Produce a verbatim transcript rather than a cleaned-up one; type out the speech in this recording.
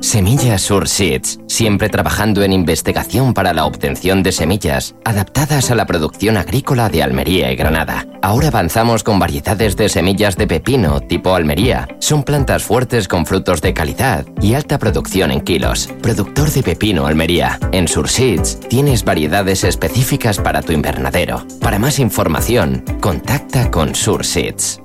Semillas Surseeds, siempre trabajando en investigación para la obtención de semillas adaptadas a la producción agrícola de Almería y Granada. Ahora avanzamos con variedades de semillas de pepino tipo Almería. Son plantas fuertes con frutos de calidad y alta producción en kilos. Productor de pepino Almería. En Surseeds tienes variedades específicas para tu invernadero. Para más información, contacta con Surseeds.